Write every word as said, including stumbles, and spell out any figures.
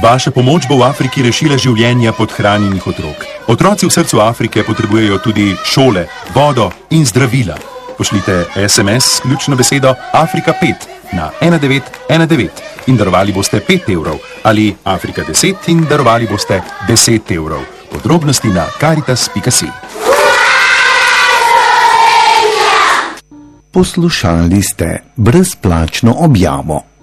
Vaša pomoč bo v Afriki rešila življenja podhranjenih otrok. Otroci v srcu Afrike potrebujejo tudi šole, vodo in zdravila. Pošljite es em es s ključno besedo Afrika pet na ena devet ena devet in darovali boste pet evrov ali Afrika deset in darovali boste deset evrov. Podrobnosti na karitas pika si. Poslušali ste brezplačno objavo.